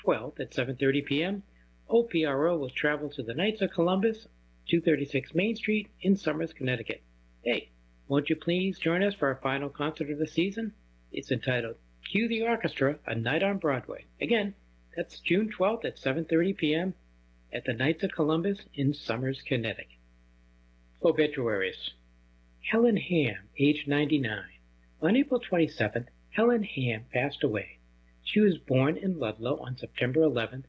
12th at 7:30 p.m., OPRO will travel to the Knights of Columbus, 236 Main Street in Somers, Connecticut. Hey, won't you please join us for our final concert of the season? It's entitled Cue the Orchestra, A Night on Broadway. Again, that's June 12th at 7:30 p.m. at the Knights of Columbus in Somers, Connecticut. Obituaries. Helen Ham, age 99. On April 27th, Helen Ham passed away. She was born in Ludlow on September 11,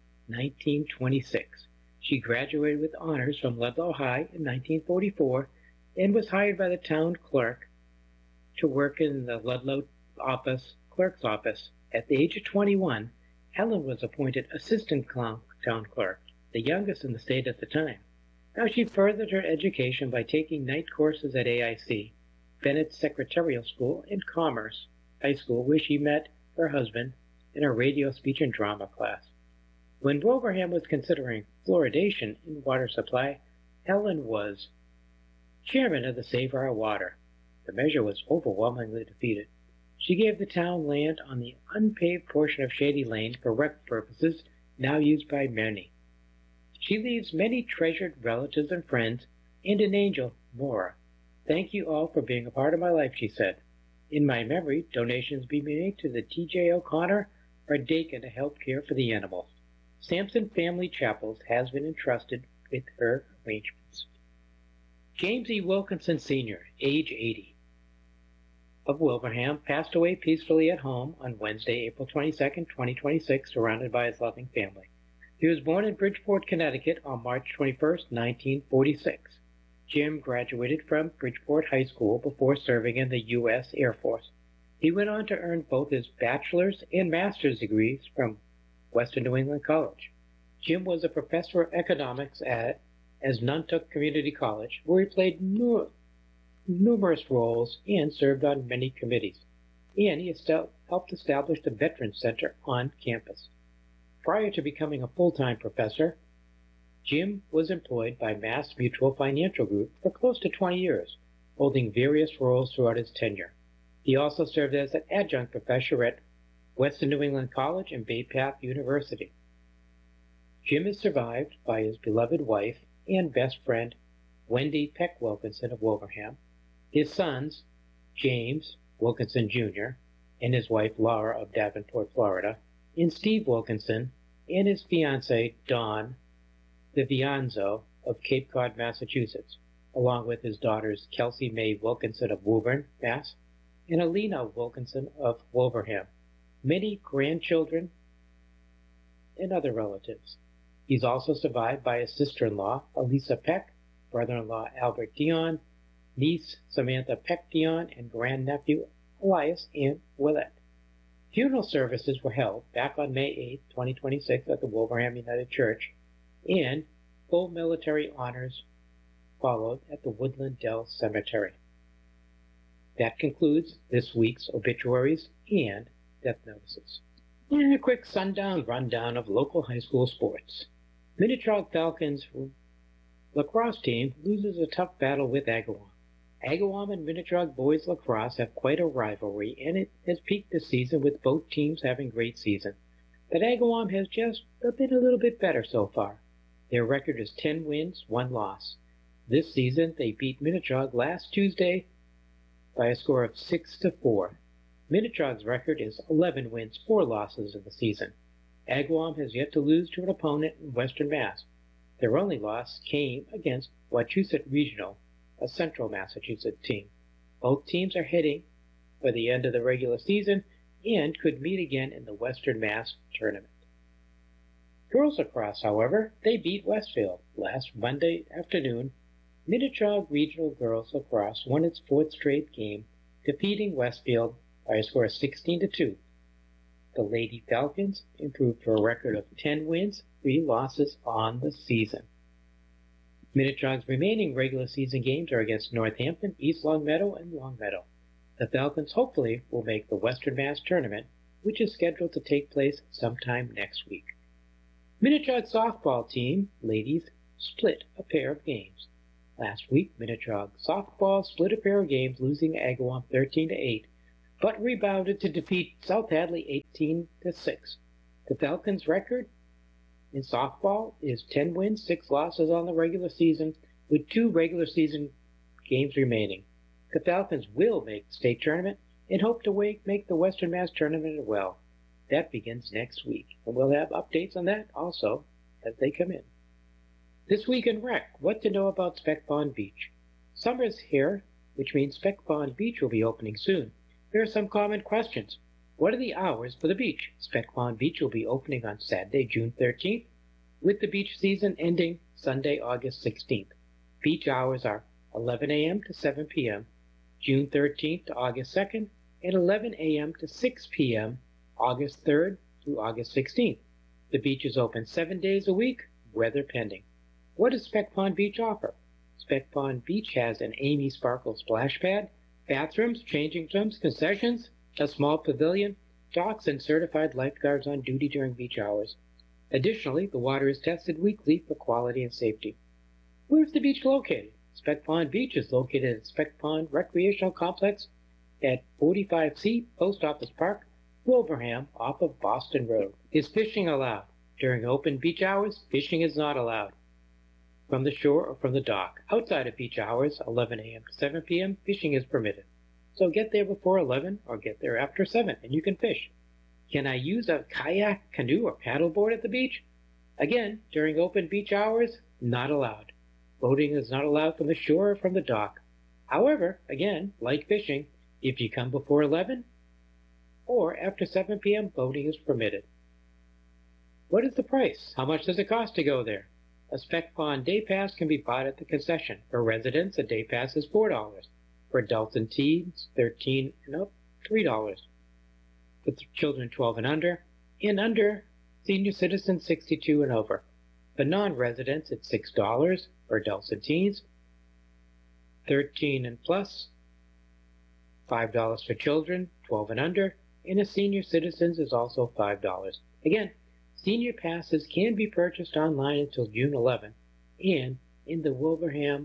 1926. She graduated with honors from Ludlow High in 1944 and was hired by the town clerk to work in the Ludlow clerk's office. At the age of 21, Helen was appointed assistant town clerk, the youngest in the state at the time. Now she furthered her education by taking night courses at AIC, Bennett Secretarial School, and Commerce High School, where she met her husband in a radio, speech, and drama class. When Wolverham was considering fluoridation in water supply, Helen was chairman of the Save Our Water. The measure was overwhelmingly defeated. She gave the town land on the unpaved portion of Shady Lane for rec purposes, now used by many. She leaves many treasured relatives and friends, and an angel, Maura. Thank you all for being a part of my life, she said. In my memory, donations be made to the T.J. O'Connor or Dakin to help care for the animals. Sampson Family Chapels has been entrusted with her arrangements. James E. Wilkinson Sr., age 80, of Wilbraham, passed away peacefully at home on Wednesday, April 22, 2026, surrounded by his loving family. He was born in Bridgeport, Connecticut on March 21, 1946. Jim graduated from Bridgeport High School before serving in the U.S. Air Force. He went on to earn both his bachelor's and master's degrees from Western New England College. Jim was a professor of economics at Asnuntuck Community College, where he played numerous roles and served on many committees. And he helped establish the Veterans Center on campus. Prior to becoming a full-time professor, Jim was employed by Mass Mutual Financial Group for close to 20 years, holding various roles throughout his tenure. He also served as an adjunct professor at Western New England College and Bay Path University. Jim is survived by his beloved wife and best friend, Wendy Peck Wilkinson of Wilbraham, his sons, James Wilkinson Jr., and his wife Laura of Davenport, Florida, and Steve Wilkinson and his fiancée, Dawn Vivianzo of Cape Cod, Massachusetts, along with his daughters Kelsey Mae Wilkinson of Woburn, Mass., and Alina Wilkinson of Wilbraham, many grandchildren, and other relatives. He's also survived by his sister-in-law, Elisa Peck, brother-in-law Albert Dion, niece Samantha Peck Dion, and grandnephew Elias and Willette. Funeral services were held back on May 8, 2026 at the Wilbraham United Church, and full military honors followed at the Woodland Dell Cemetery. That concludes this week's obituaries and death notices. And a quick sundown rundown of local high school sports. Minnetrog Falcons lacrosse team loses a tough battle with Agawam. Agawam and Minnetrog boys lacrosse have quite a rivalry, and it has peaked this season with both teams having great seasons. But Agawam has just been a little bit better so far. Their record is 10 wins, 1 loss. This season, they beat Minnetrog last Tuesday by a score of 6-4. Minnetrog's record is 11 wins, 4 losses in the season. Agawam has yet to lose to an opponent in Western Mass. Their only loss came against Wachusett Regional, a central Massachusetts team. Both teams are heading for the end of the regular season and could meet again in the Western Mass tournament. Girls lacrosse, however, they beat Westfield last Monday afternoon. Minnetrog Regional Girls Lacrosse won its 4th straight game, defeating Westfield by a score of 16-2. The Lady Falcons improved to a record of 10 wins, 3 losses on the season. Minnetrog's remaining regular season games are against Northampton, East Longmeadow, and Longmeadow. The Falcons hopefully will make the Western Mass tournament, which is scheduled to take place sometime next week. Minnetrog softball team, ladies, split a pair of games. Last week, Minnetrog softball split a pair of games, losing Agawam 13-8, but rebounded to defeat South Hadley 18-6. The Falcons' record in softball is 10 wins, 6 losses on the regular season, with 2 regular season games remaining. The Falcons will make the state tournament and hope to make the Western Mass tournament as well. That begins next week, and we'll have updates on that also as they come in. This week in Rec, what to know about Spec Pond Beach. Summer's here, which means Spec Pond Beach will be opening soon. There are some common questions. What are the hours for the beach? Spec Pond Beach will be opening on Saturday, June 13th, with the beach season ending Sunday, August 16th. Beach hours are 11 a.m. to 7 p.m., June 13th to August 2nd, and 11 a.m. to 6 p.m., August 3rd through August 16th. The beach is open 7 days a week, weather pending. What does Spec Pond Beach offer? Spec Pond Beach has an Amy Sparkle splash pad, bathrooms, changing rooms, concessions, a small pavilion, docks, and certified lifeguards on duty during beach hours. Additionally, the water is tested weekly for quality and safety. Where is the beach located? Spec Pond Beach is located at Spec Pond Recreational Complex at 45C Post Office Park, Wilbraham, off of Boston Road. Is fishing allowed? During open beach hours, fishing is not allowed from the shore or from the dock. Outside of beach hours, 11 a.m. to 7 p.m., fishing is permitted. So get there before 11 or get there after 7 and you can fish. Can I use a kayak, canoe, or paddleboard at the beach? Again, during open beach hours, not allowed. Boating is not allowed from the shore or from the dock. However, again, like fishing, if you come before 11 or after 7 p.m., boating is permitted. What is the price? How much does it cost to go there? A Spec Pond day pass can be bought at the concession. For residents, a day pass is $4. For adults and teens, 13 and up, $3. For children 12 and under, senior citizens 62 and over. For non-residents, it's $6 for adults and teens, 13 and plus, $5 for children 12 and under, and a senior citizens is also $5. Again, senior passes can be purchased online until June 11th and in the Wilbraham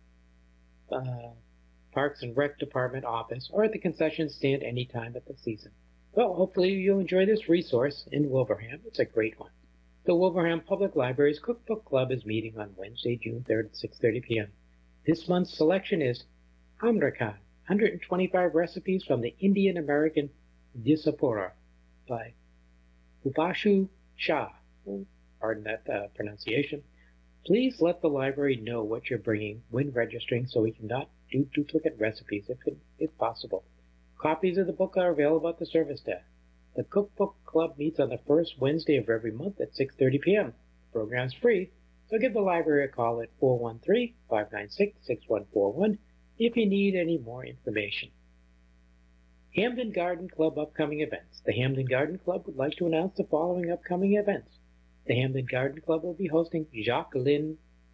Parks and Rec Department office or at the concession stand anytime at the season. Well, hopefully you'll enjoy this resource in Wilbraham. It's a great one. The Wilbraham Public Library's Cookbook Club is meeting on Wednesday, June 3rd at 6:30 p.m. This month's selection is Amrakan, 125 Recipes from the Indian American Diaspora by Ubashu Shah. Pardon that pronunciation. Please let the library know what you're bringing when registering so we cannot do duplicate recipes if possible. Copies of the book are available at the service desk. The Cookbook Club meets on the first Wednesday of every month at 6:30 p.m. The program is free, so give the library a call at 413-596-6141 if you need any more information. Hamden Garden Club upcoming events. The Hamden Garden Club would like to announce the following upcoming events. The Hamden Garden Club will be hosting Jacqueline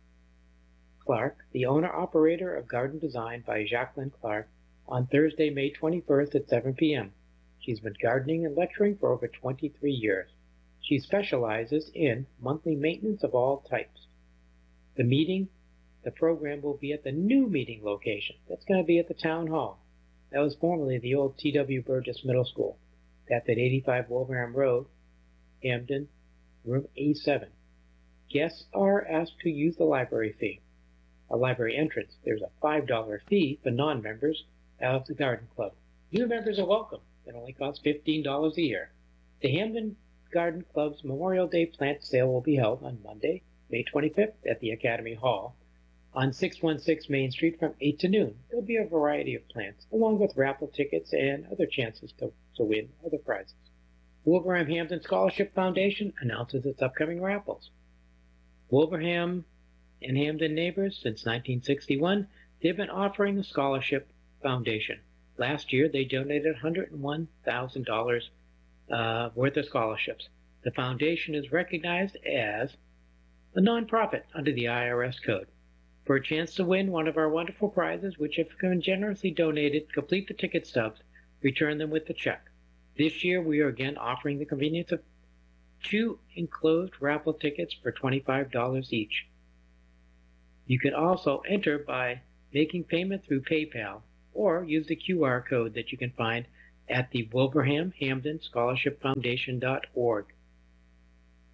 Clark, the owner-operator of Garden Design by Jacqueline Clark, on Thursday, May 21st at 7 p.m. She's been gardening and lecturing for over 23 years. She specializes in monthly maintenance of all types. The program will be at the new meeting location. That's going to be at the Town Hall. That was formerly the old T.W. Burgess Middle School. That's at 85 Wilbraham Road, Hamden, room A7. Guests are asked to use the library fee. A library entrance. There's a $5 fee for non-members of the Garden Club. New members are welcome. It only costs $15 a year. The Hamden Garden Club's Memorial Day plant sale will be held on Monday, May 25th at the Academy Hall on 616 Main Street from 8 to noon. There'll be a variety of plants, along with raffle tickets and other chances to win other prizes. Wilbraham Hamden Scholarship Foundation announces its upcoming raffles. Wilbraham and Hamden neighbors, since 1961, they've been offering a scholarship foundation. Last year, they donated $101,000 worth of scholarships. The foundation is recognized as a nonprofit under the IRS code. For a chance to win one of our wonderful prizes, which have been generously donated, complete the ticket stubs, return them with the check. This year, we are again offering the convenience of 2 enclosed raffle tickets for $25 each. You can also enter by making payment through PayPal or use the QR code that you can find at the Wilbraham Hamden Scholarship Foundation.org.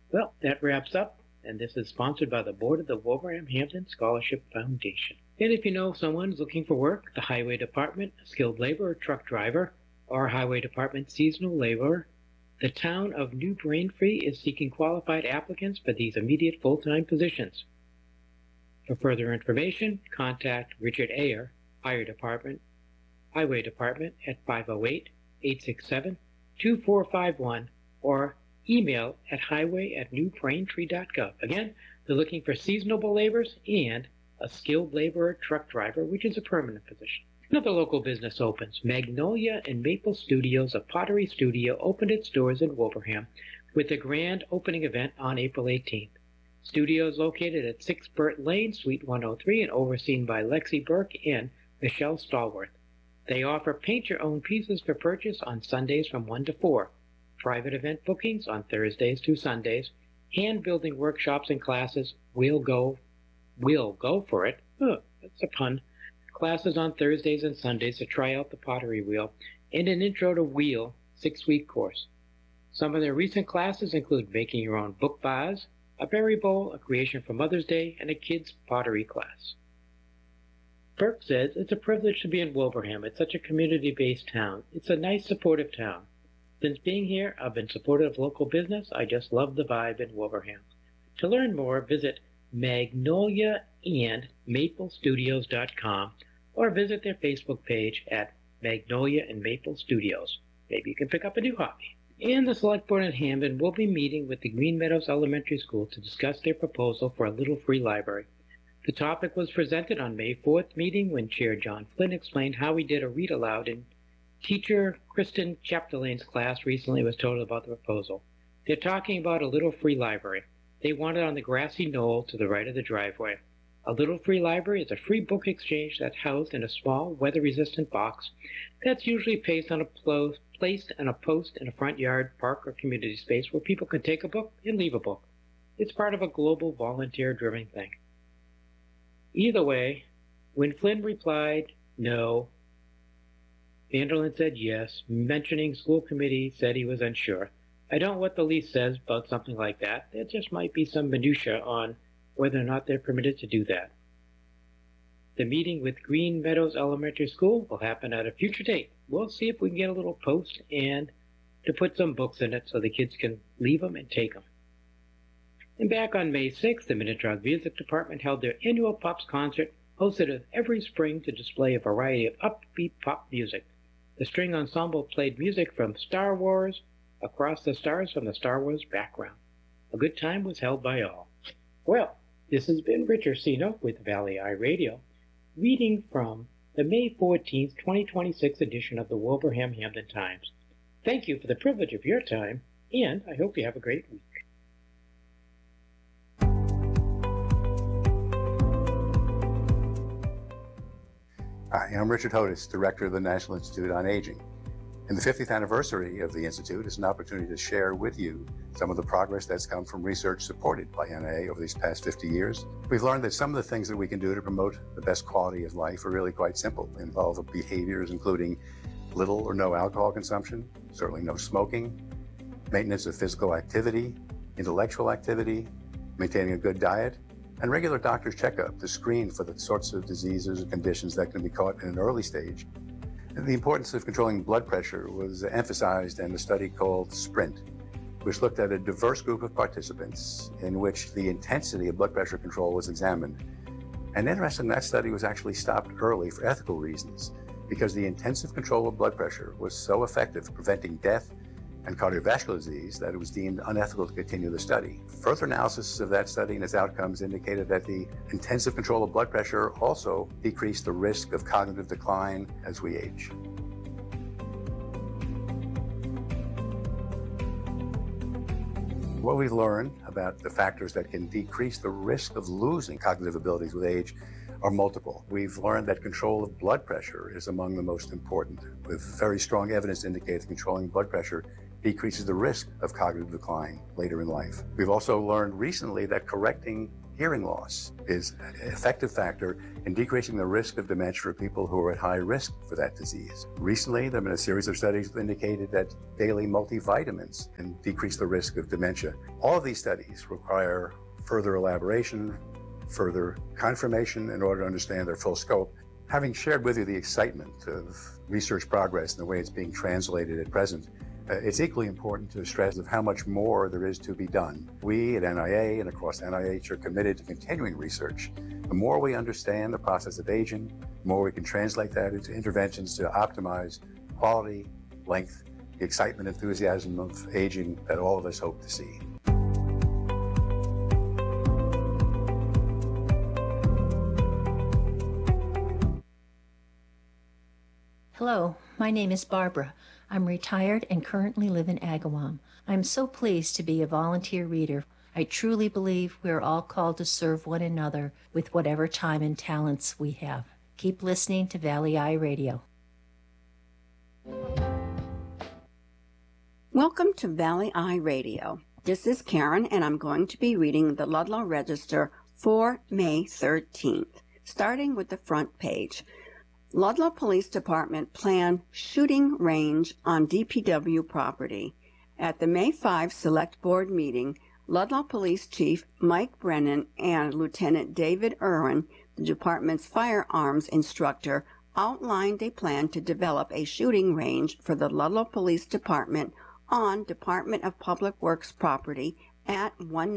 Well, that wraps up, and this is sponsored by the board of the Wilbraham Hampton Scholarship Foundation. And if you know someone who's looking for work, the Highway Department, a skilled laborer, truck driver, or Highway Department seasonal laborer, the town of New Braintree is seeking qualified applicants for these immediate full-time positions. For further information, contact Richard Ayer, Highway Department at 508-867-2451 or email at highway@newbraintree.gov. Again, they're looking for seasonal laborers and a skilled laborer truck driver, which is a permanent position. Another local business opens. Magnolia and Maple Studios, a pottery studio, opened its doors in Wilbraham with a grand opening event on April 18th. Studio is located at 6 Burt Lane, Suite 103, and overseen by Lexi Burke and Michelle Stallworth. They offer paint-your-own pieces for purchase on Sundays from 1 to 4, private event bookings on Thursdays to Sundays, hand-building workshops and classes will go for it. That's a pun. Classes on Thursdays and Sundays to try out the pottery wheel, and an Intro to Wheel 6-week course. Some of their recent classes include making your own book vase, a berry bowl, a creation for Mother's Day, and a kids' pottery class. Burke says, it's a privilege to be in Wilbraham. It's such a community-based town. It's a nice, supportive town. Since being here, I've been supportive of local business. I just love the vibe in Wilbraham. To learn more, visit magnoliaandmaplestudios.com or visit their Facebook page at Magnolia and Maple Studios. Maybe you can pick up a new hobby. And the Select Board in Hampden will be meeting with the Green Meadows Elementary School to discuss their proposal for a little free library. The topic was presented on May 4th meeting when Chair John Flynn explained how he did a read aloud in teacher Kristen Chapdelain's class recently was told about the proposal. They're talking about a little free library. They want it on the grassy knoll to the right of the driveway. A little free library is a free book exchange that's housed in a small, weather-resistant box that's usually placed on a post in a front yard, park, or community space where people can take a book and leave a book. It's part of a global volunteer-driven thing. Either way, when Flynn replied no, Vanderlyn said yes, mentioning school committee said he was unsure. I don't know what the lease says about something like that. There just might be some minutia on whether or not they're permitted to do that. The meeting with Green Meadows Elementary School will happen at a future date. We'll see if we can get a little post and to put some books in it so the kids can leave them and take them. And back on May 6th, the Minnetonka Music Department held their annual Pops concert, hosted every spring to display a variety of upbeat pop music. The string ensemble played music from Star Wars, Across the Stars from the Star Wars background. A good time was held by all. Well, this has been Rich Ursino with Valley Eye Radio, reading from the May 14th, 2026 edition of the Wilbraham Hampden Times. Thank you for the privilege of your time, and I hope you have a great week. Hi, I'm Richard Hodis, Director of the National Institute on Aging. And the 50th anniversary of the Institute is an opportunity to share with you some of the progress that's come from research supported by NIA over these past 50 years. We've learned that some of the things that we can do to promote the best quality of life are really quite simple. They involve behaviors including little or no alcohol consumption, certainly no smoking, maintenance of physical activity, intellectual activity, maintaining a good diet, and regular doctor's checkup to screen for the sorts of diseases or conditions that can be caught in an early stage. And the importance of controlling blood pressure was emphasized in a study called SPRINT, which looked at a diverse group of participants in which the intensity of blood pressure control was examined. And interestingly, that study was actually stopped early for ethical reasons because the intensive control of blood pressure was so effective at preventing death and cardiovascular disease that it was deemed unethical to continue the study. Further analysis of that study and its outcomes indicated that the intensive control of blood pressure also decreased the risk of cognitive decline as we age. What we've learned about the factors that can decrease the risk of losing cognitive abilities with age are multiple. We've learned that control of blood pressure is among the most important, with very strong evidence to indicate that controlling blood pressure decreases the risk of cognitive decline later in life. We've also learned recently that correcting hearing loss is an effective factor in decreasing the risk of dementia for people who are at high risk for that disease. Recently, there have been a series of studies that indicated that daily multivitamins can decrease the risk of dementia. All of these studies require further elaboration, further confirmation in order to understand their full scope. Having shared with you the excitement of research progress and the way it's being translated at present, it's equally important to stress of how much more there is to be done. We at NIA and across NIH are committed to continuing research. The more we understand the process of aging, the more we can translate that into interventions to optimize quality, length, the excitement, enthusiasm of aging that all of us hope to see. Hello, my name is Barbara. I'm retired and currently live in Agawam. I'm so pleased to be a volunteer reader. I truly believe we're all called to serve one another with whatever time and talents we have. Keep listening to Valley Eye Radio. Welcome to Valley Eye Radio. This is Karen, and I'm going to be reading the Ludlow Register for May 13th, starting with the front page. Ludlow Police Department plan shooting range on DPW property. At the May 5 Select Board meeting, Ludlow Police Chief Mike Brennan and Lieutenant David Irwin, the department's firearms instructor, outlined a plan to develop a shooting range for the Ludlow Police Department on Department of Public Works property at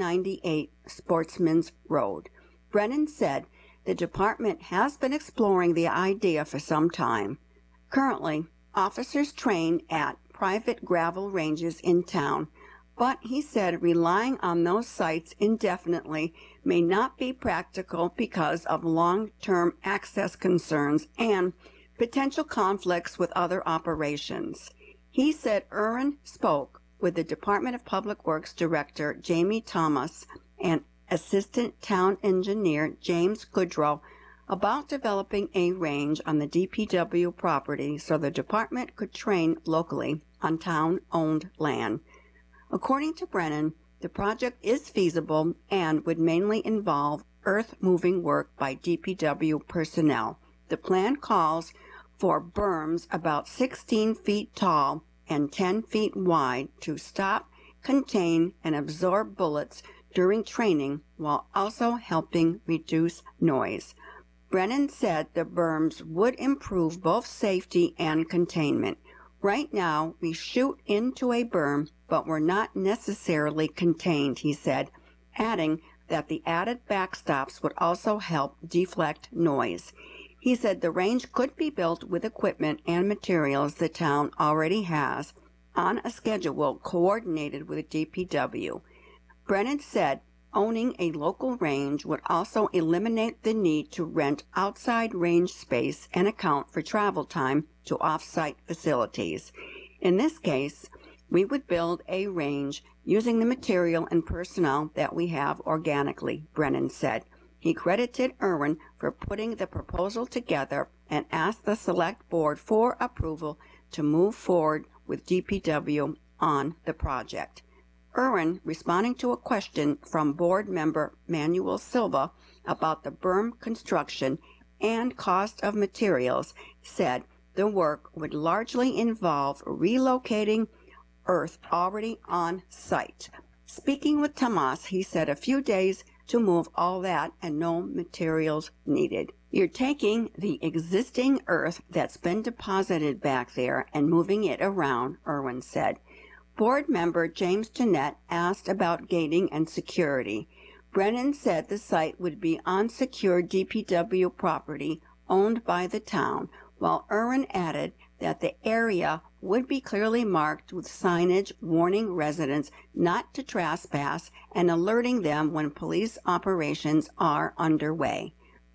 198 Sportsman's Road. Brennan said the department has been exploring the idea for some time. Currently, officers train at private gravel ranges in town, but he said relying on those sites indefinitely may not be practical because of long-term access concerns and potential conflicts with other operations. He said Irwin spoke with the Department of Public Works Director Jamie Thomas and Assistant Town Engineer James Goodrow about developing a range on the DPW property so the department could train locally on town-owned land. According to Brennan, the project is feasible and would mainly involve earth-moving work by DPW personnel. The plan calls for berms about 16 feet tall and 10 feet wide to stop, contain, and absorb bullets during training while also helping reduce noise. Brennan said the berms would improve both safety and containment. Right now, we shoot into a berm, but we're not necessarily contained, he said, adding that the added backstops would also help deflect noise. He said the range could be built with equipment and materials the town already has on a schedule coordinated with DPW. Brennan said owning a local range would also eliminate the need to rent outside range space and account for travel time to off-site facilities. In this case, we would build a range using the material and personnel that we have organically, Brennan said. He credited Irwin for putting the proposal together and asked the Select Board for approval to move forward with DPW on the project. Irwin, responding to a question from board member Manuel Silva about the berm construction and cost of materials, said the work would largely involve relocating earth already on site. Speaking with Tomas, he said a few days to move all that and no materials needed. You're taking the existing earth that's been deposited back there and moving it around, Irwin said. Board member James Jeanette asked about gating and security. Brennan said the site would be on secure DPW property owned by the town, while Irwin added that the area would be clearly marked with signage warning residents not to trespass and alerting them when police operations are underway.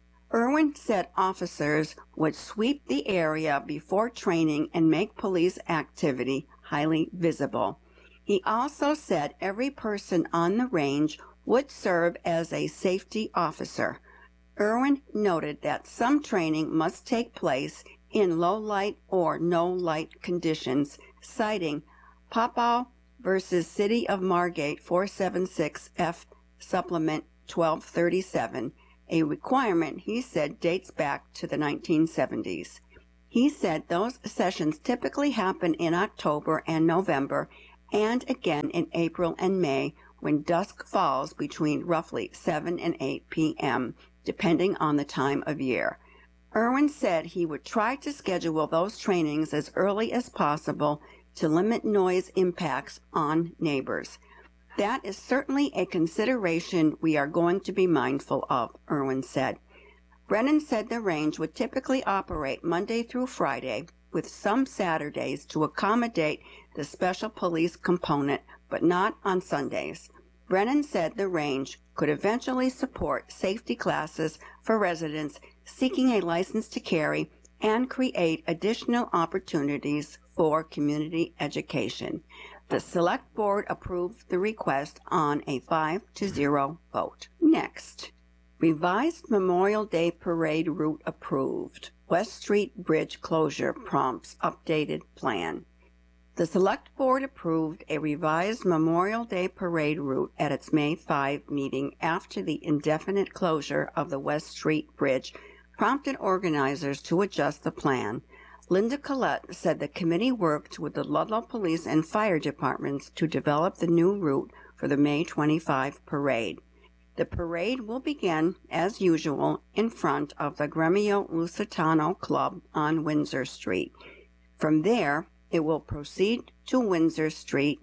Irwin said officers would sweep the area before training and make police activity highly visible. He also said every person on the range would serve as a safety officer. Irwin noted that some training must take place in low light or no light conditions, citing Popow versus City of Margate 476 F Supplement 1237, a requirement he said dates back to the 1970s. He said those sessions typically happen in October and November, and again in April and May, when dusk falls between roughly 7 and 8 p.m., depending on the time of year. Irwin said he would try to schedule those trainings as early as possible to limit noise impacts on neighbors. That is certainly a consideration we are going to be mindful of, Irwin said. Brennan said the range would typically operate Monday through Friday, with some Saturdays to accommodate the special police component, but not on Sundays. Brennan said the range could eventually support safety classes for residents seeking a license to carry and create additional opportunities for community education. The Select Board approved the request on a 5-0 vote. Next, revised Memorial Day Parade route approved. West Street Bridge closure prompts updated plan. The Select Board approved a revised Memorial Day Parade route at its May 5 meeting after the indefinite closure of the West Street Bridge prompted organizers to adjust the plan. Linda Collette said the committee worked with the Ludlow Police and Fire Departments to develop the new route for the May 25 parade. The parade will begin, as usual, in front of the Gremio Lusitano Club on Windsor Street. From there, it will proceed to Windsor Street,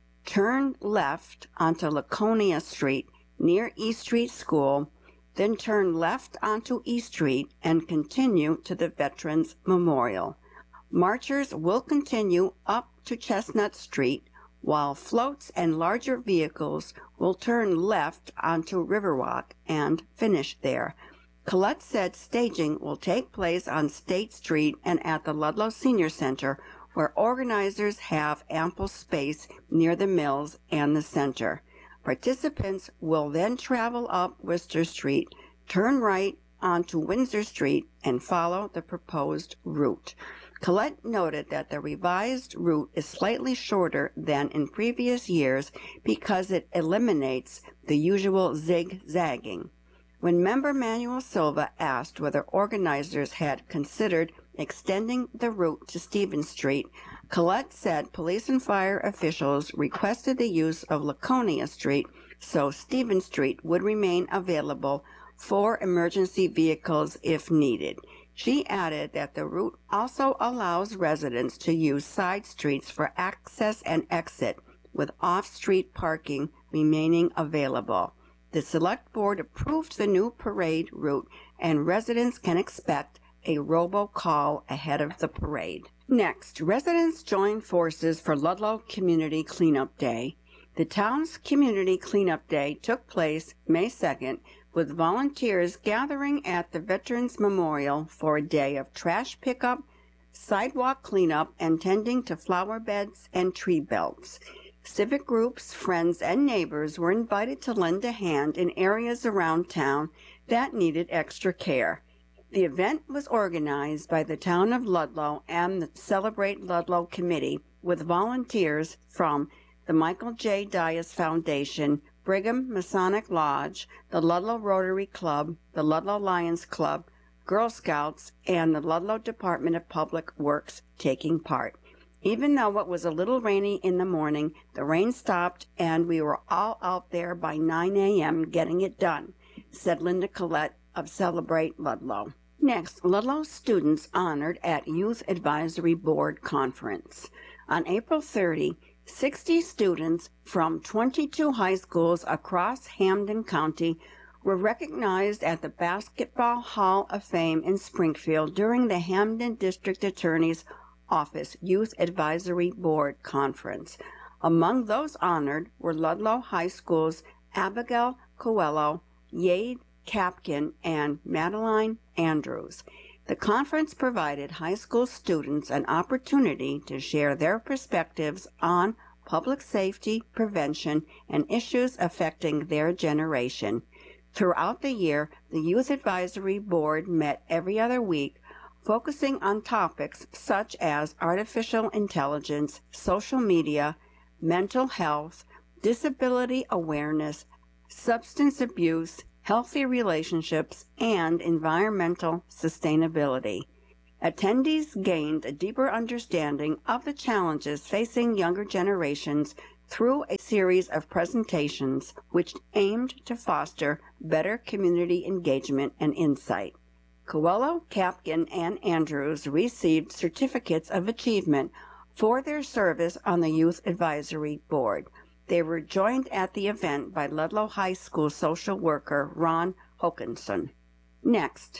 turn left onto Laconia Street near East Street School, then turn left onto East Street and continue to the Veterans Memorial. Marchers will continue up to Chestnut Street, while floats and larger vehicles will turn left onto Riverwalk and finish there. Collette said staging will take place on State Street and at the Ludlow Senior Center, where organizers have ample space near the mills and the center. Participants will then travel up Worcester Street, turn right onto Windsor Street, and follow the proposed route. Collette noted that the revised route is slightly shorter than in previous years because it eliminates the usual zigzagging. When member Manuel Silva asked whether organizers had considered extending the route to Stevens Street, Collette said police and fire officials requested the use of Laconia Street, so Stevens Street would remain available for emergency vehicles if needed. She added that the route also allows residents to use side streets for access and exit, with off-street parking remaining available. The Select Board approved the new parade route, and residents can expect a robocall ahead of the parade. Next, residents joined forces for Ludlow Community Cleanup Day. The town's Community Cleanup Day took place May 2nd, with volunteers gathering at the Veterans Memorial for a day of trash pickup, sidewalk cleanup, and tending to flower beds and tree belts. Civic groups, friends, and neighbors were invited to lend a hand in areas around town that needed extra care. The event was organized by the Town of Ludlow and the Celebrate Ludlow Committee, with volunteers from the Michael J. Dias Foundation, Brigham Masonic Lodge, the Ludlow Rotary Club, the Ludlow Lions Club, Girl Scouts, and the Ludlow Department of Public Works taking part. Even though it was a little rainy in the morning, the rain stopped and we were all out there by 9 a.m. getting it done, said Linda Collette of Celebrate Ludlow. Next, Ludlow students honored at Youth Advisory Board Conference. On April 30, 60 students from 22 high schools across Hampden County were recognized at the Basketball Hall of Fame in Springfield during the Hampden District Attorney's Office Youth Advisory Board Conference. Among those honored were Ludlow High School's Abigail Coelho, Yade Kapkin, and Madeline Andrews. The conference provided high school students an opportunity to share their perspectives on public safety, prevention, and issues affecting their generation. Throughout the year, the Youth Advisory Board met every other week, focusing on topics such as artificial intelligence, social media, mental health, disability awareness, substance abuse, healthy relationships, and environmental sustainability. Attendees gained a deeper understanding of the challenges facing younger generations through a series of presentations which aimed to foster better community engagement and insight. Coelho, Kapkin, and Andrews received certificates of achievement for their service on the Youth Advisory Board. They were joined at the event by Ludlow High School social worker Ron Hokinson. Next,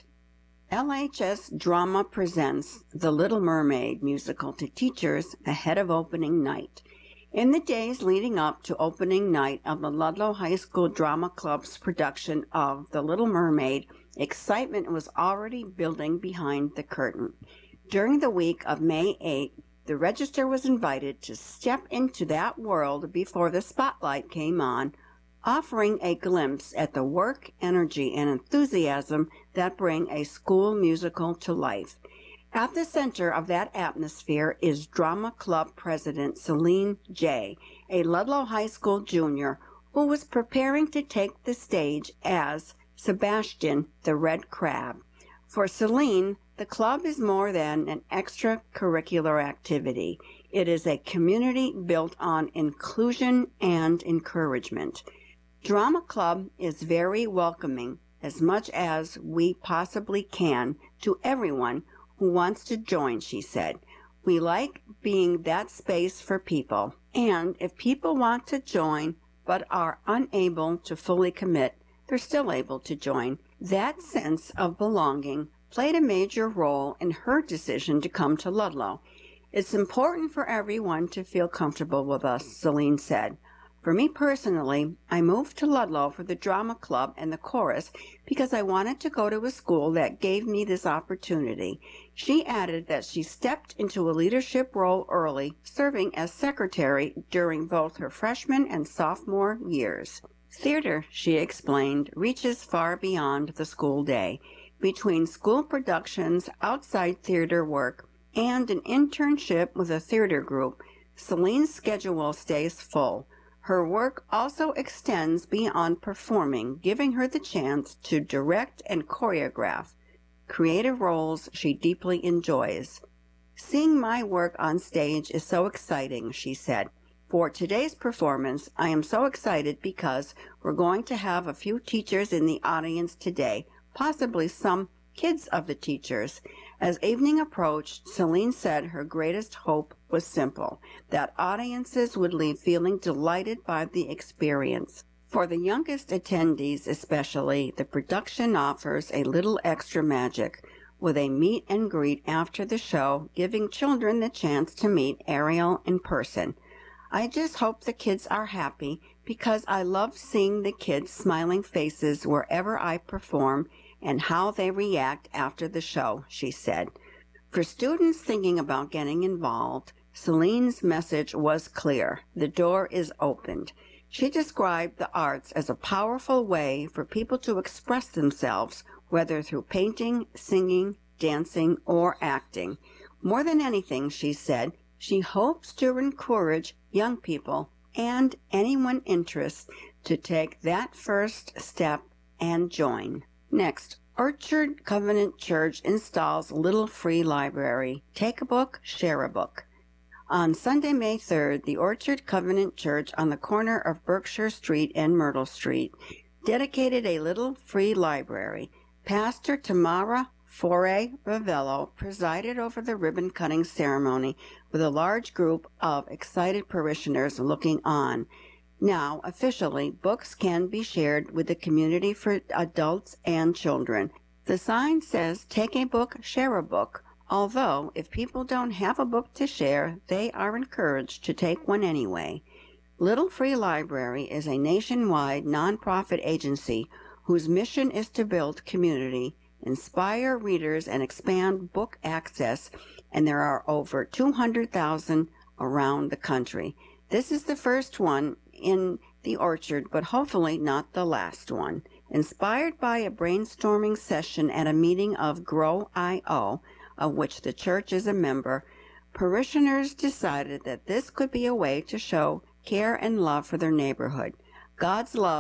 LHS Drama presents The Little Mermaid musical to teachers ahead of opening night. In the days leading up to opening night of the Ludlow High School Drama Club's production of The Little Mermaid, excitement was already building behind the curtain. During the week of May 8th, the Register was invited to step into that world before the spotlight came on, offering a glimpse at the work, energy, and enthusiasm that bring a school musical to life. At the center of that atmosphere is Drama Club President Celine J., a Ludlow High School junior who was preparing to take the stage as Sebastian the Red Crab. For Celine, the club is more than an extracurricular activity. It is a community built on inclusion and encouragement. Drama Club is very welcoming, as much as we possibly can, to everyone who wants to join, she said. We like being that space for people, and if people want to join but are unable to fully commit, they're still able to join. That sense of belonging played a major role in her decision to come to Ludlow. It's important for everyone to feel comfortable with us, Celine said. For me personally, I moved to Ludlow for the drama club and the chorus because I wanted to go to a school that gave me this opportunity. She added that she stepped into a leadership role early, serving as secretary during both her freshman and sophomore years. Theater, she explained, reaches far beyond the school day. Between school productions, outside theater work, and an internship with a theater group, Celine's schedule stays full. Her work also extends beyond performing, giving her the chance to direct and choreograph, creative roles she deeply enjoys. Seeing my work on stage is so exciting, she said. For today's performance, I am so excited because we're going to have a few teachers in the audience today, possibly some kids of the teachers. As evening approached, Celine said her greatest hope was simple, that audiences would leave feeling delighted by the experience. For the youngest attendees especially, the production offers a little extra magic, with a meet and greet after the show, giving children the chance to meet Ariel in person. I just hope the kids are happy, because I love seeing the kids' smiling faces wherever I perform and how they react after the show, she said. For students thinking about getting involved, Celine's message was clear. The door is opened. She described the arts as a powerful way for people to express themselves, whether through painting, singing, dancing, or acting. More than anything, she said, she hopes to encourage young people and anyone interested to take that first step and join. Next, Orchard Covenant Church installs Little Free Library. Take a book, share a book. On Sunday, May 3rd, the Orchard Covenant Church on the corner of Berkshire Street and Myrtle Street dedicated a Little Free Library. Pastor Tamara Foray Ravello presided over the ribbon-cutting ceremony with a large group of excited parishioners looking on. Now, officially, books can be shared with the community for adults and children. The sign says, "Take a book, share a book," although if people don't have a book to share, they are encouraged to take one anyway. Little Free Library is a nationwide nonprofit agency whose mission is to build community, inspire readers, and expand book access, and there are over 200,000 around the country. This is the first one in the Orchard, but hopefully not the last one. Inspired by a brainstorming session at a meeting of Grow.io, of which the church is a member, parishioners decided that this could be a way to show care and love for their neighborhood. God's love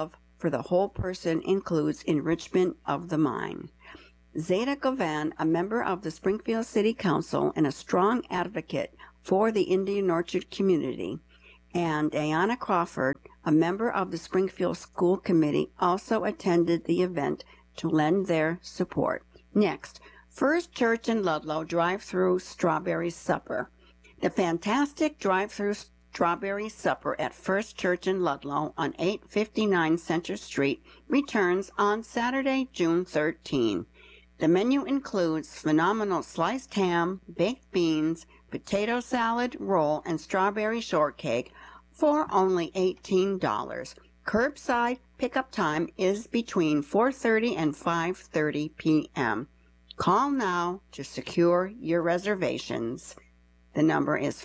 for the whole person includes enrichment of the mind. Zeta Govan, a member of the Springfield City Council and a strong advocate for the Indian Orchard community, and Ayanna Crawford, a member of the Springfield School Committee, also attended the event to lend their support. Next, First Church in Ludlow drive-through strawberry supper. The fantastic drive-through strawberry supper at First Church in Ludlow on 859 Center Street returns on Saturday, June 13. The menu includes phenomenal sliced ham, baked beans, potato salad, roll, and strawberry shortcake for only $18. Curbside pickup time is between 4:30 and 5:30 p.m. Call now to secure your reservations. The number is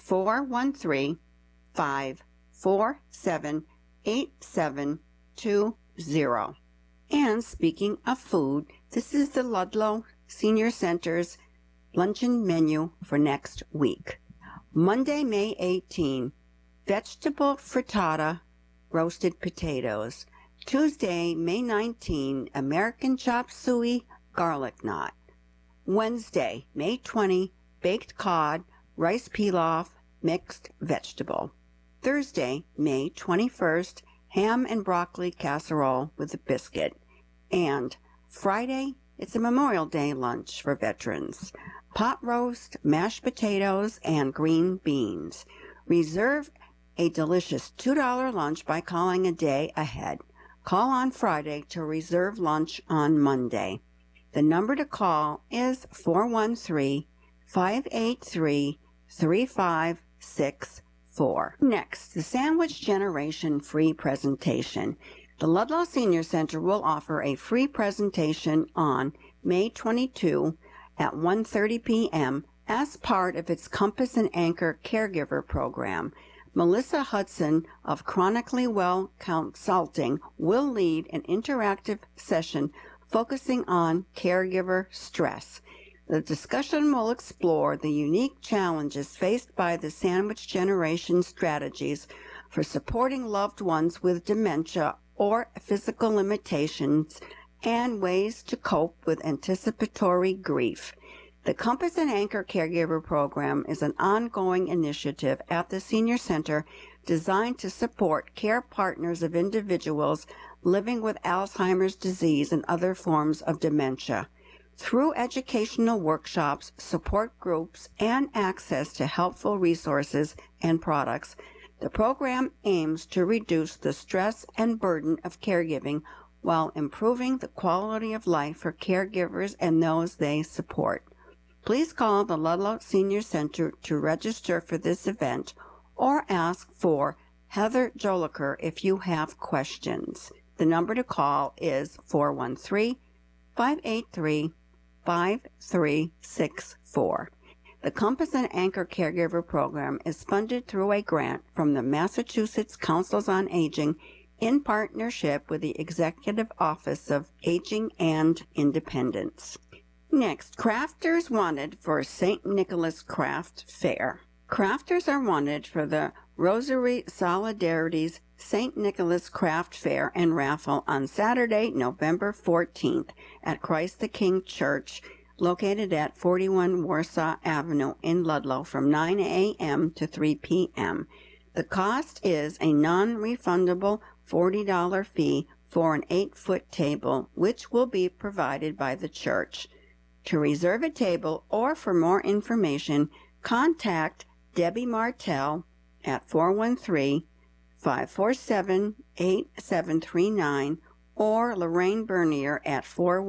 413-547-8720. And speaking of food, this is the Ludlow Senior Center's luncheon menu for next week. Monday, May 18, vegetable frittata, roasted potatoes. Tuesday, May 19, American chop suey, garlic knot. Wednesday, May 20, baked cod, rice pilaf, mixed vegetable. Thursday, May 21st, ham and broccoli casserole with a biscuit. And Friday, it's a Memorial Day lunch for veterans. Pot roast, mashed potatoes, and green beans. Reserve a delicious $2 lunch by calling a day ahead. Call on Friday to reserve lunch on Monday. The number to call is 413-583-3564. Next, the Sandwich Generation free presentation. The Ludlow Senior Center will offer a free presentation on May 22 at 1:30 p.m. as part of its Compass and Anchor Caregiver Program. Melissa Hudson of Chronically Well Consulting will lead an interactive session focusing on caregiver stress. The discussion will explore the unique challenges faced by the Sandwich Generation strategies for supporting loved ones with dementia or physical limitations and ways to cope with anticipatory grief. The Compass and Anchor Caregiver Program is an ongoing initiative at the Senior Center designed to support care partners of individuals living with Alzheimer's disease and other forms of dementia. Through educational workshops, support groups, and access to helpful resources and products, the program aims to reduce the stress and burden of caregiving while improving the quality of life for caregivers and those they support. Please call the Ludlow Senior Center to register for this event or ask for Heather Joliker if you have questions. The number to call is 413-583-5364. The Compass and Anchor Caregiver Program is funded through a grant from the Massachusetts Councils on Aging in partnership with the Executive Office of Aging and Independence. Next, crafters wanted for St. Nicholas Craft Fair. Crafters are wanted for the Rosary Solidarity's St. Nicholas Craft Fair and Raffle on Saturday, November 14th at Christ the King Church, located at 41 Warsaw Avenue in Ludlow from 9 a.m. to 3 p.m. The cost is a non-refundable $40 fee for an 8-foot table, which will be provided by the church. To reserve a table or for more information, contact Debbie Martell at 413-547-8739 or Lorraine Bernier at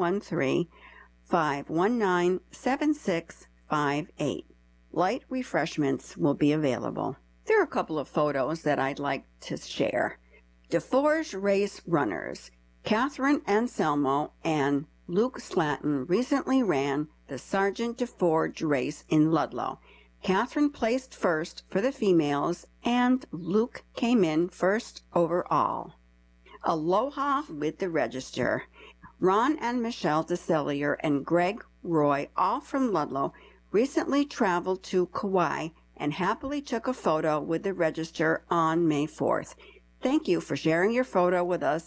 413-519-7658. Light refreshments will be available. There are a couple of photos that I'd like to share. DeForge Race Runners, Catherine Anselmo and Luke Slatton recently ran the Sergeant DeForge race in Ludlow. Catherine placed first for the females, and Luke came in first overall. Aloha with the Register. Ron and Michelle DeCellier and Greg Roy, all from Ludlow, recently traveled to Kauai and happily took a photo with the Register on May 4th. Thank you for sharing your photo with us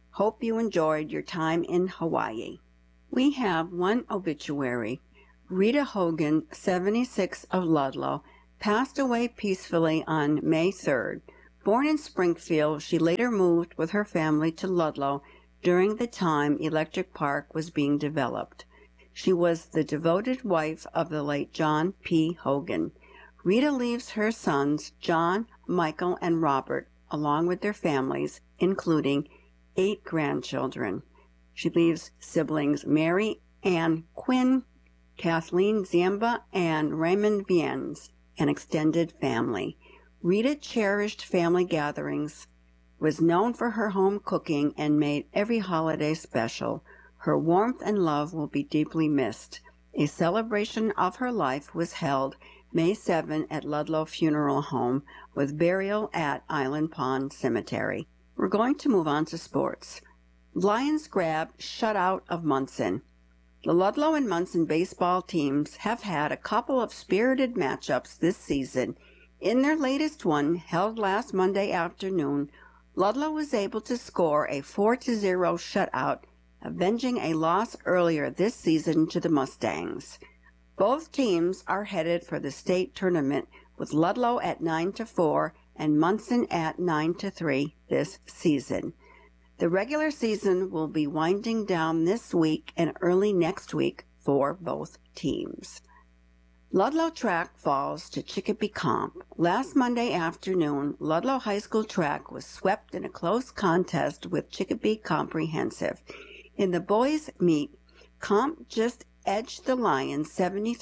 Hope you enjoyed your time in Hawaii. We have one obituary. Rita Hogan, 76, of Ludlow, passed away peacefully on May 3rd. Born in Springfield, she later moved with her family to Ludlow during the time Electric Park was being developed. She was the devoted wife of the late John P. Hogan. Rita leaves her sons, John, Michael, and Robert, along with their families, including 8 grandchildren. She leaves siblings Mary Ann Quinn, Kathleen Zamba, and Raymond Viennes, an extended family. Rita cherished family gatherings, was known for her home cooking, and made every holiday special. Her warmth and love will be deeply missed. A celebration of her life was held May 7 at Ludlow Funeral Home, with burial at Island Pond Cemetery. We're going to move on to sports. Lions grab shutout of Munson. The Ludlow and Munson baseball teams have had a couple of spirited matchups this season. In their latest one, held last Monday afternoon, Ludlow was able to score a 4-0 shutout, avenging a loss earlier this season to the Mustangs. Both teams are headed for the state tournament, with Ludlow at 9-4 and Munson at 9-3 this season. The regular season will be winding down this week and early next week for both teams. Ludlow track falls to Chicopee Comp. Last Monday afternoon, Ludlow High School track was swept in a close contest with Chicopee Comprehensive. In the boys' meet, Comp just edged the Lions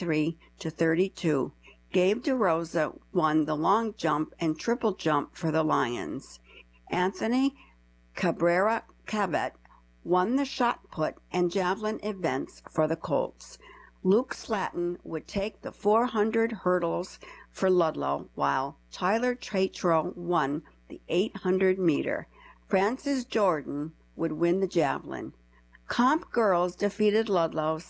73-32. Gabe DeRosa won the long jump and triple jump for the Lions. Anthony Cabrera Cabot won the shot put and javelin events for the Colts. Luke Slatton would take the 400 hurdles for Ludlow, while Tyler Tatro won the 800 meter. Francis Jordan would win the javelin. Comp girls defeated Ludlow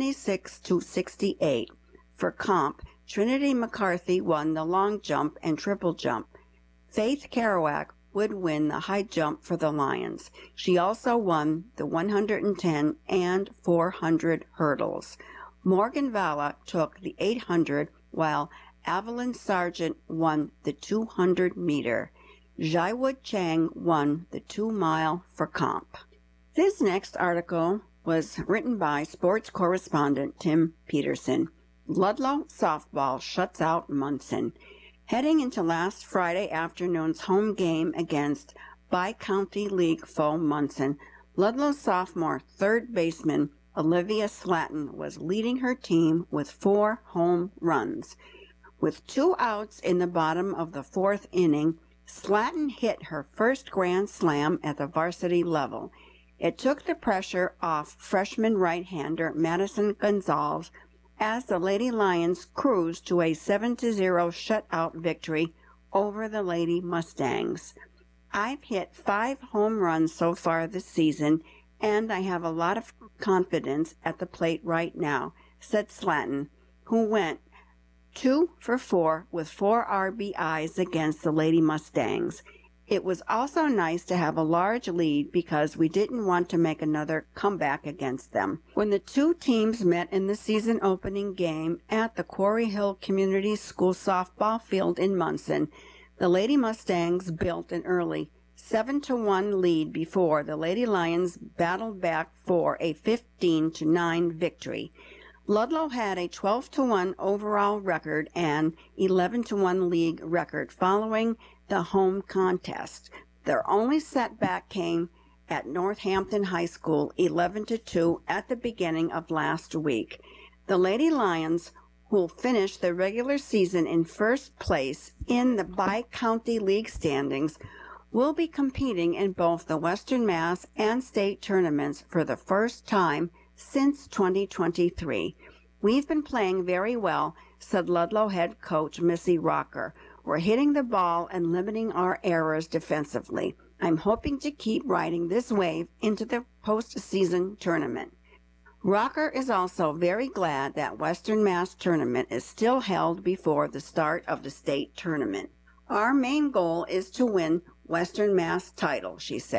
76-68. For Comp, Trinity McCarthy won the long jump and triple jump. Faith Kerouac would win the high jump for the Lions. She also won the 110 and 400 hurdles. Morgan Valla took the 800, while Evelyn Sargent won the 200 meter. Jaiwood Chang won the 2-mile for Comp. This next article was written by sports correspondent Tim Peterson. Ludlow softball shuts out Munson. Heading into last Friday afternoon's home game against Bi-County League foe Munson, Ludlow sophomore third baseman Olivia Slatton was leading her team with 4 home runs. With 2 outs in the bottom of the 4th inning, Slatton hit her first grand slam at the varsity level. It took the pressure off freshman right-hander Madison Gonzalez as the Lady Lions cruised to a 7-0 shutout victory over the Lady Mustangs. I've hit 5 home runs so far this season, and I have a lot of confidence at the plate right now, said Slatton, who went 2 for 4 with 4 RBIs against the Lady Mustangs. It was also nice to have a large lead because we didn't want to make another comeback against them. When the two teams met in the season opening game at the Quarry Hill Community School softball field in Munson, the Lady Mustangs built an early 7-1 lead before the Lady Lions battled back for a 15-9 victory. Ludlow had a 12-1 overall record and 11-1 league record following the home contest. Their only setback came at Northampton High School, 11-2 at the beginning of last week. The Lady Lions, who finished the regular season in first place in the Bi-County League standings, will be competing in both the Western Mass and state tournaments for the first time since 2023. We've been playing very well, said Ludlow head coach Missy Rocker. We're hitting the ball and limiting our errors defensively. I'm hoping to keep riding this wave into the postseason tournament. Rocker is also very glad that Western Mass tournament is still held before the start of the state tournament. Our main goal is to win Western Mass title, she said.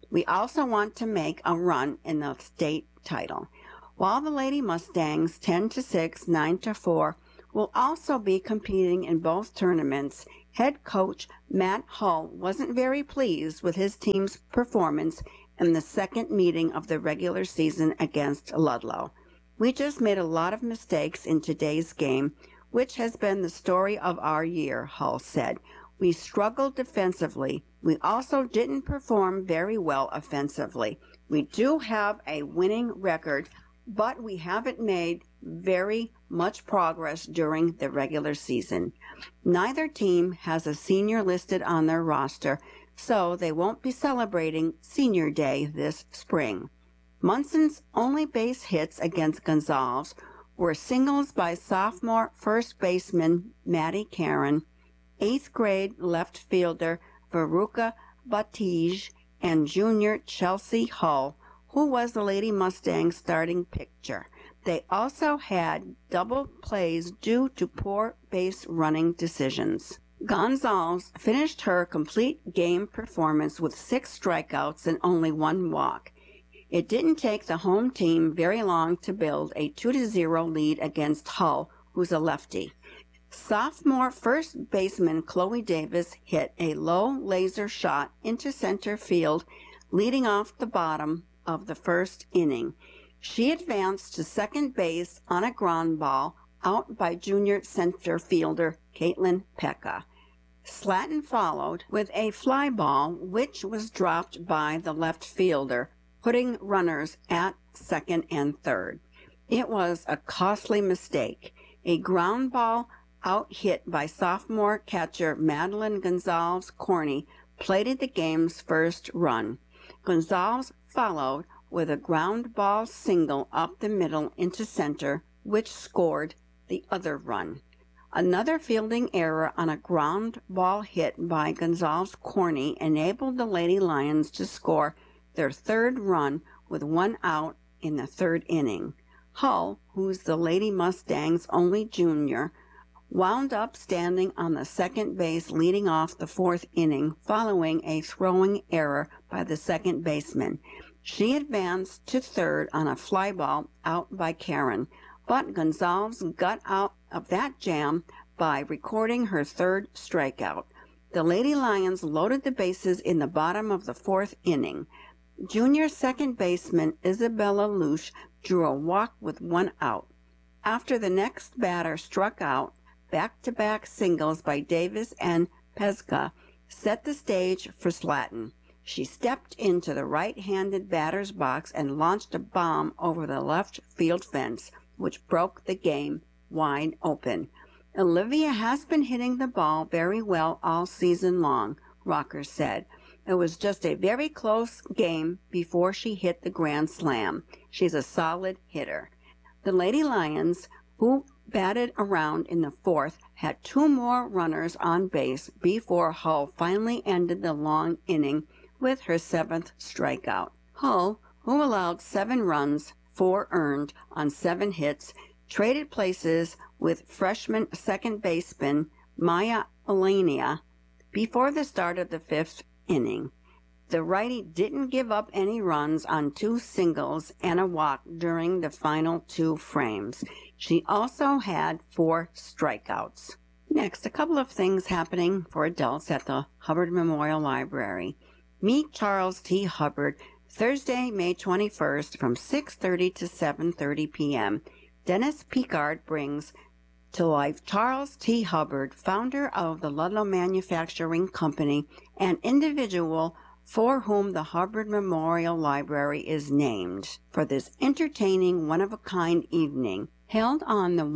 We also want to make a run in the state title. While the Lady Mustangs 10-6, 9-4 will also be competing in both tournaments, head coach Matt Hull wasn't very pleased with his team's performance in the second meeting of the regular season against Ludlow. We just made a lot of mistakes in today's game, which has been the story of our year, Hull said. We struggled defensively. We also didn't perform very well offensively. We do have a winning record, but we haven't made very much progress during the regular season. Neither team has a senior listed on their roster, so they won't be celebrating Senior Day this spring. Munson's only base hits against Gonzales were singles by sophomore first baseman Maddie Caron, 8th grade left fielder Veruca Batij, and junior Chelsea Hull, who was the Lady Mustangs' starting pitcher. They also had double plays due to poor base running decisions. Gonzales finished her complete game performance with 6 strikeouts and only 1 walk. It didn't take the home team very long to build a 2-0 lead against Hull, who's a lefty. Sophomore first baseman Chloe Davis hit a low laser shot into center field, leading off the bottom of the first inning. She advanced to second base on a ground ball out by junior center fielder Caitlin Pekka. Slatton followed with a fly ball, which was dropped by the left fielder, putting runners at second and third. It was a costly mistake. A ground ball out hit by sophomore catcher Madeline Gonzales Corney plated the game's first run. Gonzales followed with a ground ball single up the middle into center, which scored the other run. Another fielding error on a ground ball hit by Gonzales Corney enabled the Lady Lions to score their third run with 1 out in the third inning. Hull, who's the Lady Mustangs' only junior, wound up standing on the second base leading off the fourth inning following a throwing error by the second baseman. She advanced to third on a fly ball out by Caron, but Gonzales got out of that jam by recording her third strikeout. The Lady Lions loaded the bases in the bottom of the fourth inning. Junior second baseman Isabella Lush drew a walk with 1 out. After the next batter struck out, back-to-back singles by Davis and Pezka set the stage for Slatton. She stepped into the right-handed batter's box and launched a bomb over the left field fence, which broke the game wide open. Olivia has been hitting the ball very well all season long, Rocker said. It was just a very close game before she hit the grand slam. She's a solid hitter. The Lady Lions, who batted around in the fourth, had 2 more runners on base before Hull finally ended the long inning with her 7th strikeout. Hull, who allowed 7 runs, 4 earned on 7 hits, traded places with freshman second baseman Maya Elenia before the start of the 5th inning. The righty didn't give up any runs on 2 singles and a walk during the final 2 frames. She also had 4 strikeouts. Next, a couple of things happening for adults at the Hubbard Memorial Library. Meet Charles T. Hubbard, Thursday, May 21st from 6:30 to 7:30 p.m. Dennis Picard brings to life Charles T. Hubbard, founder of the Ludlow Manufacturing Company, an individual for whom the Hubbard Memorial Library is named, for this entertaining, one-of-a-kind evening held on the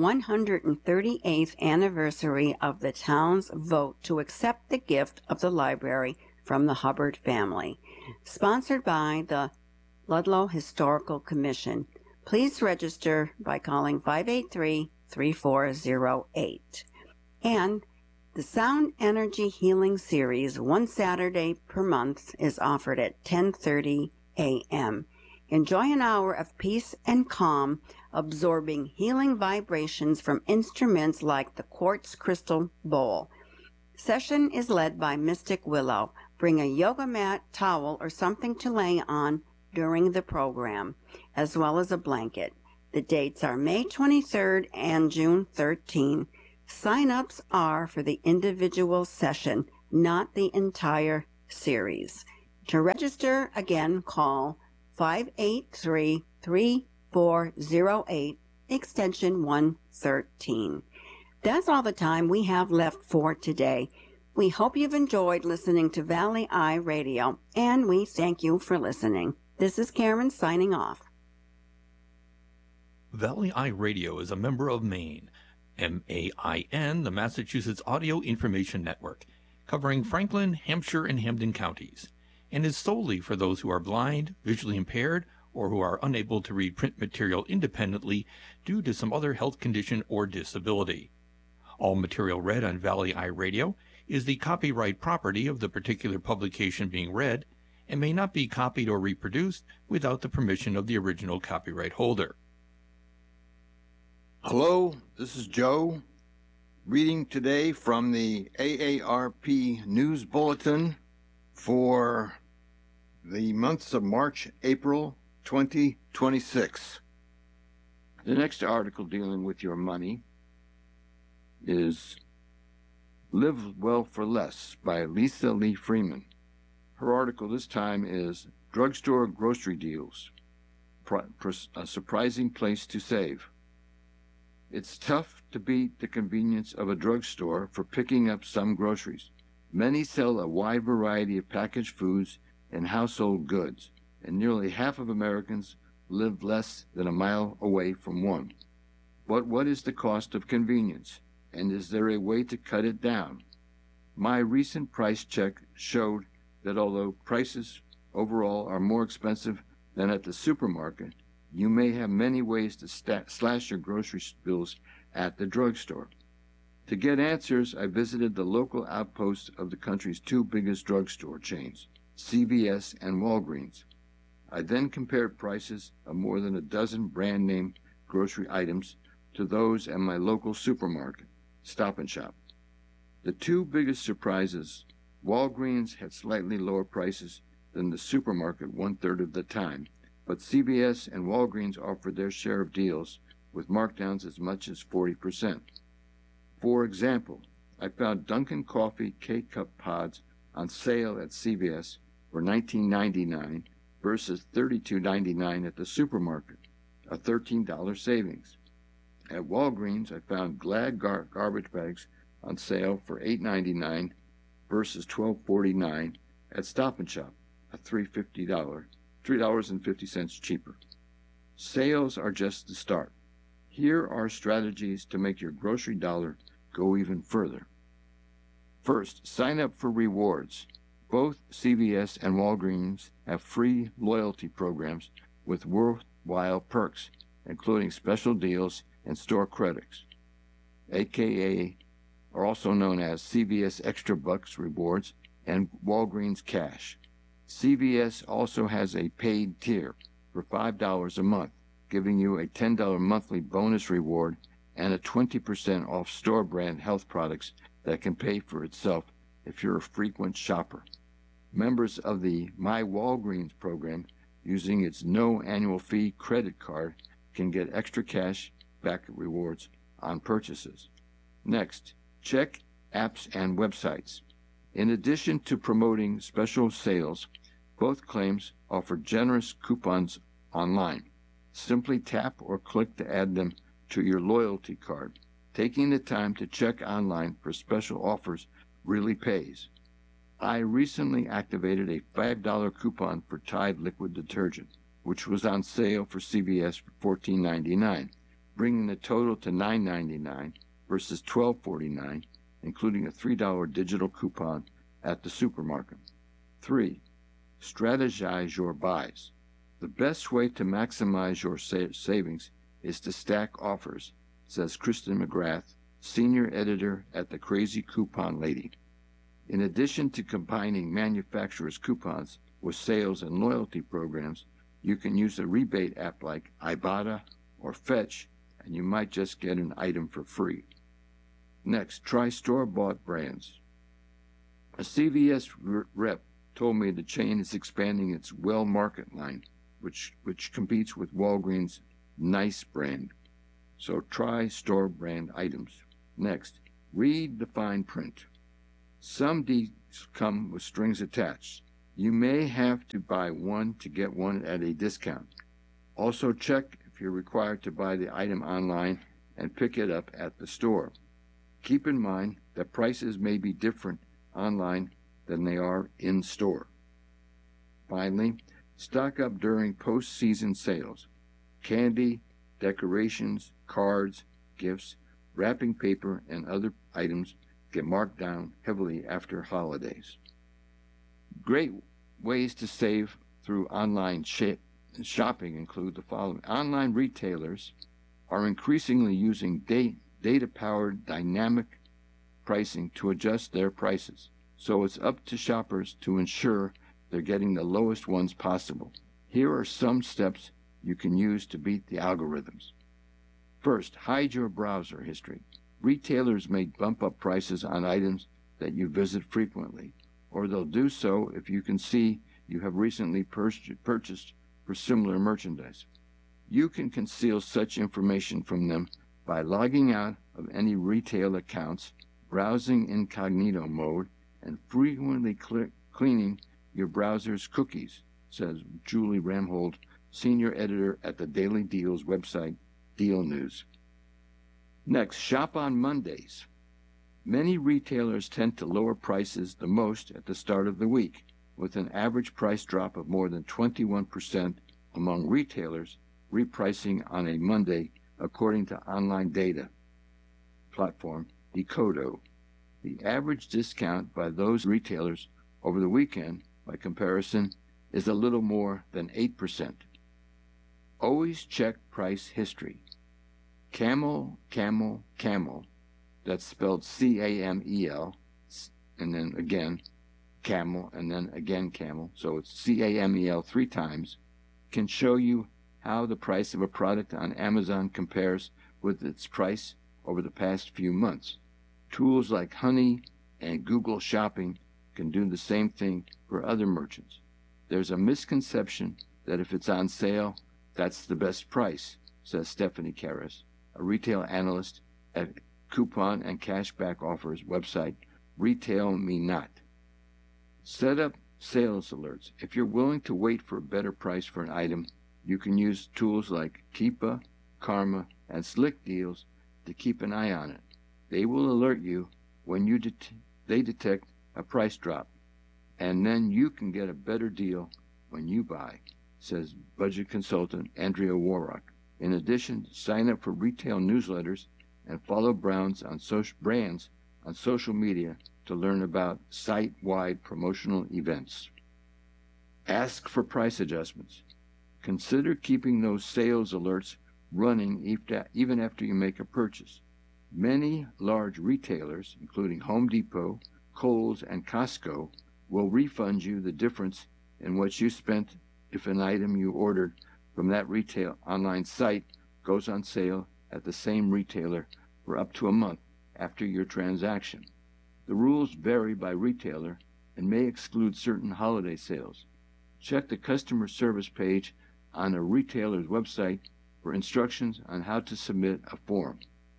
138th anniversary of the town's vote to accept the gift of the library from the Hubbard family. Sponsored by the Ludlow Historical Commission. Please register by calling 583-3408. And the Sound Energy Healing Series, 1 Saturday per month, is offered at 10:30 a.m. Enjoy an hour of peace and calm, absorbing healing vibrations from instruments like the quartz crystal bowl. Session is led by Mystic Willow. Bring a yoga mat, towel, or something to lay on during the program, as well as a blanket. The dates are May 23rd and June 13th. Sign-ups are for the individual session, not the entire series. To register, again, call 583-3408, extension 113. That's all the time we have left for today. We hope you've enjoyed listening to Valley Eye Radio, and we thank you for listening. This is Karen signing off. Valley Eye Radio is a member of MAIN, MAIN, the Massachusetts Audio Information Network, covering Franklin, Hampshire, and Hampden counties, and is solely for those who are blind, visually impaired, or who are unable to read print material independently due to some other health condition or disability. All material read on Valley Eye Radio is the copyright property of the particular publication being read and may not be copied or reproduced without the permission of the original copyright holder. Hello, this is Joe, reading today from the AARP News Bulletin for the months of March, April 2026. The next article dealing with your money is Live Well for Less by Lisa Lee Freeman. Her article this time is Drugstore Grocery Deals, a surprising place to save. It's tough to beat the convenience of a drugstore for picking up some groceries. Many sell a wide variety of packaged foods and household goods, and nearly half of Americans live less than a mile away from one. But what is the cost of convenience, and is there a way to cut it down? My recent price check showed that although prices overall are more expensive than at the supermarket, you may have many ways to slash your grocery bills at the drugstore. To get answers, I visited the local outposts of the country's two biggest drugstore chains, CVS and Walgreens. I then compared prices of more than a dozen brand-name grocery items to those at my local supermarket, Stop & Shop. The two biggest surprises: Walgreens had slightly lower prices than the supermarket one-third of the time, but CVS and Walgreens offered their share of deals with markdowns as much as 40%. For example, I found Dunkin' Coffee K-Cup pods on sale at CVS for $19.99 versus $32.99 at the supermarket, a $13 savings. At Walgreens, I found Glad garbage bags on sale for $8.99 versus $12.49 at Stop & Shop, a $3.50 cheaper. Sales are just the start. Here are strategies to make your grocery dollar go even further. First, sign up for rewards. Both CVS and Walgreens have free loyalty programs with worthwhile perks, including special deals and store credits, aka are also known as CVS Extra Bucks Rewards and Walgreens Cash. CVS also has a paid tier for $5 a month, giving you a $10 monthly bonus reward and a 20% off store brand health products that can pay for itself if you're a frequent shopper. Members of the My Walgreens program, using its no annual fee credit card, can get extra cash back rewards on purchases. Next, check apps and websites. In addition to promoting special sales, both claims offer generous coupons online. Simply tap or click to add them to your loyalty card. Taking the time to check online for special offers really pays. I recently activated a $5 coupon for Tide liquid detergent, which was on sale for CVS for $14.99, bringing the total to $9.99 versus $12.49, including a $3 digital coupon at the supermarket. 3. Strategize your buys. The best way to maximize your savings is to stack offers, says Kristen McGrath, senior editor at the Crazy Coupon Lady. In addition to combining manufacturers' coupons with sales and loyalty programs, you can use a rebate app like Ibotta or Fetch, and you might just get an item for free. Next, try store-bought brands. A CVS rep told me the chain is expanding its Well Market line, which competes with Walgreens' Nice brand. So try store brand items. Next, read the fine print. Some deals come with strings attached. You may have to buy one to get one at a discount. Also check if you're required to buy the item online and pick it up at the store. Keep in mind that prices may be different online than they are in store. Finally, stock up during post-season sales. Candy, decorations, cards, gifts, wrapping paper, and other items get marked down heavily after holidays. Great ways to save through online shopping include the following. Online retailers are increasingly using data-powered dynamic pricing to adjust their prices, so it's up to shoppers to ensure they're getting the lowest ones possible. Here are some steps you can use to beat the algorithms. First, hide your browser history. Retailers may bump up prices on items that you visit frequently, or they'll do so if you can see you have recently purchased for similar merchandise. You can conceal such information from them by logging out of any retail accounts, browsing incognito mode, and frequently cleaning your browser's cookies, says Julie Ramhold, senior editor at the Daily Deals website, Deal News. Next, shop on Mondays. Many retailers tend to lower prices the most at the start of the week, with an average price drop of more than 21% among retailers repricing on a Monday, according to online data platform Decodo. The average discount by those retailers over the weekend, by comparison, is a little more than 8%. Always check price history. Camel, Camel, Camel, that's spelled C-A-M-E-L, and then again Camel, and then again Camel, so it's C-A-M-E-L 3 times, can show you how the price of a product on Amazon compares with its price over the past few months. Tools like Honey and Google Shopping can do the same thing for other merchants. There's a misconception that if it's on sale, that's the best price, says Stephanie Karras, a retail analyst at coupon and cashback offers website Retail Me Not. Set up sales alerts. If you're willing to wait for a better price for an item, you can use tools like Keepa, Karma, and Slick Deals to keep an eye on it. They will alert you when they detect a price drop, and then you can get a better deal when you buy, says budget consultant Andrea Warrock. In addition, sign up for retail newsletters and follow brands on social media to learn about site-wide promotional events. Ask for price adjustments. Consider keeping those sales alerts running even after you make a purchase. Many large retailers, including Home Depot, Kohl's, and Costco, will refund you the difference in what you spent if an item you ordered from that retail online site goes on sale at the same retailer for up to a month after your transaction. The rules vary by retailer and may exclude certain holiday sales. Check the customer service page on a retailer's website for instructions on how to submit a form.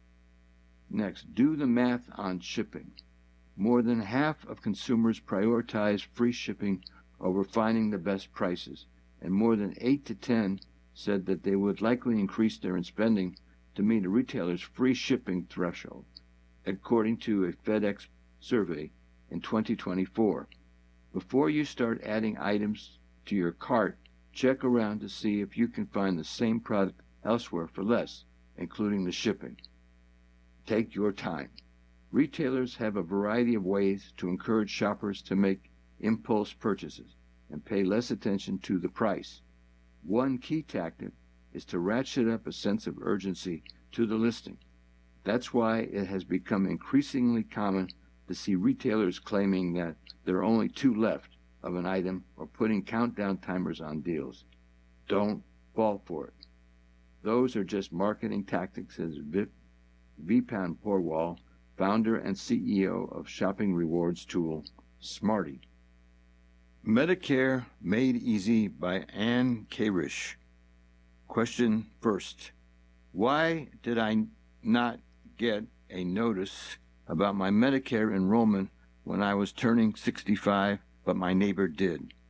Next, do the math on shipping. More than half of consumers prioritize free shipping over finding the best prices, and more than 8 to 10 said that they would likely increase their spending to meet a retailer's free shipping threshold, according to a FedEx survey in 2024. Before you start adding items to your cart, check around to see if you can find the same product elsewhere for less, including the shipping. Take your time. Retailers have a variety of ways to encourage shoppers to make impulse purchases and pay less attention to the price. One key tactic is to ratchet up a sense of urgency to the listing. That's why it has become increasingly common to see retailers claiming that there are only 2 left of an item or putting countdown timers on deals. Don't fall for it. Those are just marketing tactics, says Vipan Porwal, founder and CEO of shopping rewards tool Smarty. Medicare Made Easy by Ann Karish. Question first. Why did I not get a notice about my Medicare enrollment when I was turning 65, but my neighbor did?